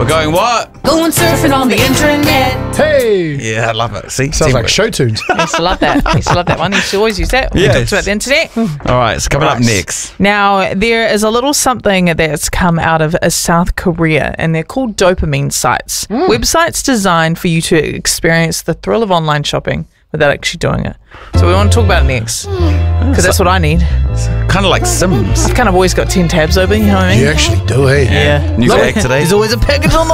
We're going what? Going surfing on the internet. Hey! Yeah, I love it. See? Sounds like Teamwork. show tunes. I used to love that. I used to love that one. I used to always use that. We Yes. talked about the internet. All right, so coming up Nice. next. Now, there is a little something that's come out of South Korea, and they're called dopamine sites. Websites designed for you to experience the thrill of online shopping without actually doing it. So we want to talk about it next, because that's what I need. Kind of like Sims. I've kind of always got 10 tabs open, you know what I mean? You actually do, eh? Yeah. New bag today. There's always a package on the